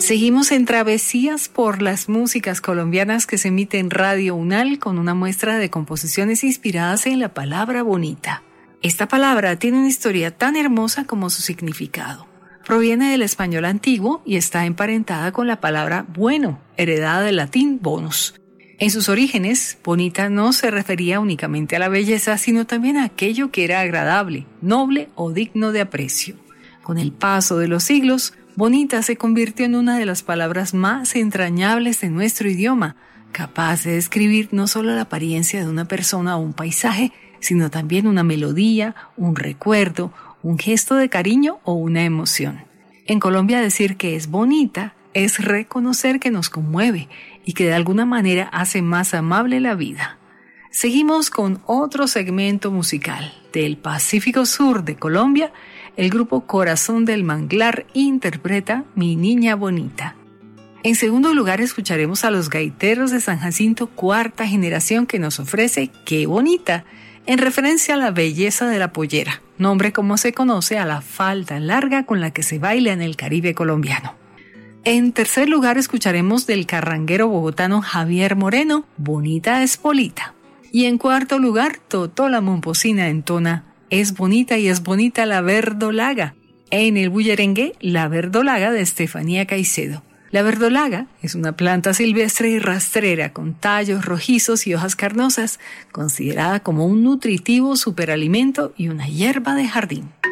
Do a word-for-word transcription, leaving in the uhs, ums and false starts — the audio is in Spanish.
Seguimos en travesías por las músicas colombianas que se emite en Radio Unal con una muestra de composiciones inspiradas en la palabra bonita. Esta palabra tiene una historia tan hermosa como su significado. Proviene del español antiguo y está emparentada con la palabra bueno, heredada del latín bonus. En sus orígenes, bonita no se refería únicamente a la belleza, sino también a aquello que era agradable, noble o digno de aprecio. Con el paso de los siglos, bonita se convirtió en una de las palabras más entrañables de nuestro idioma, capaz de describir no solo la apariencia de una persona o un paisaje, sino también una melodía, un recuerdo, un gesto de cariño o una emoción. En Colombia, decir que es bonita es reconocer que nos conmueve y que de alguna manera hace más amable la vida. Seguimos con otro segmento musical. Del Pacífico Sur de Colombia, el grupo Corazón del Manglar interpreta Mi Niña Bonita. En segundo lugar, escucharemos a los Gaiteros de San Jacinto, cuarta generación, que nos ofrece Qué Bonita, en referencia a la belleza de la pollera, nombre como se conoce a la falda larga con la que se baila en el Caribe colombiano. En tercer lugar, escucharemos del carranguero bogotano Javier Moreno, Bonita es Polita. Y en cuarto lugar, Totó la Momposina entona Es bonita y es bonita la verdolaga. En el bullerengue, La Verdolaga de Estefanía Caicedo. La verdolaga es una planta silvestre y rastrera con tallos rojizos y hojas carnosas, considerada como un nutritivo superalimento y una hierba de jardín.